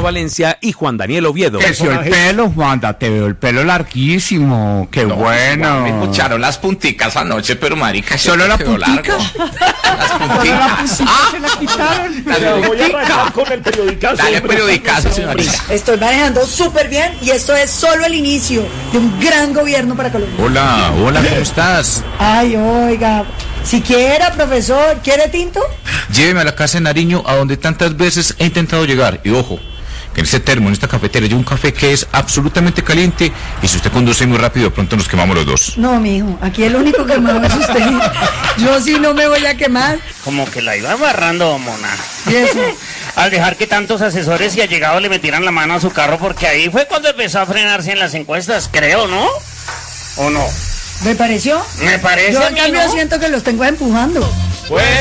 Valencia y Juan Daniel Oviedo. Creció el pelo, Juanda, te veo el pelo larguísimo, qué bueno. Me escucharon las punticas anoche, pero marica, ¿solo la quedó puntica? largo. Las punticas. Se la quitaron. Voy a arrancar con el periodicazo. Dale periodicazo, señorita. Estoy manejando súper bien y esto es solo el inicio de un gran gobierno para Colombia. Hola, ¿cómo estás? Ay, oiga, siquiera, profesor, ¿quiere tinto? Lléveme a la casa de Nariño, a donde tantas veces he intentado llegar. Y ojo, que en este termo, en esta cafetera, hay un café que es absolutamente caliente. Y si usted conduce muy rápido, de pronto nos quemamos los dos. No, mijo, aquí el único quemado es usted. Yo sí no me voy a quemar. Como que la iba amarrando, mona. ¿Y eso? Al dejar que tantos asesores y allegados le metieran la mano a su carro, porque ahí fue cuando empezó a frenarse en las encuestas, creo, ¿no? ¿O no? ¿Me pareció? Me parece. Yo a en mí, cambio ¿no? siento que los tengo empujando. Pues